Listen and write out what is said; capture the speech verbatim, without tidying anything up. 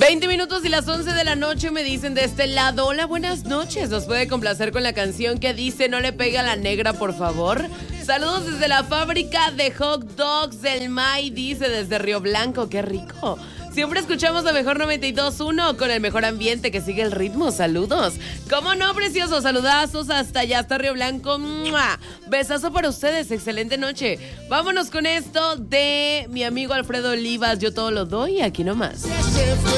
veinte minutos y las once de la noche me dicen de este lado. Hola, buenas noches. ¿Nos puede complacer con la canción que dice no le pega a la negra, por favor? Saludos desde la fábrica de hot dogs del May, dice desde Río Blanco. ¡Qué rico! Siempre escuchamos la mejor noventa y dos punto uno con el mejor ambiente que sigue el ritmo. Saludos. ¿Cómo no, preciosos? Saludazos hasta allá, hasta Río Blanco. ¡Mua! Besazo para ustedes. Excelente noche. Vámonos con esto de mi amigo Alfredo Olivas. Yo todo lo doy aquí nomás.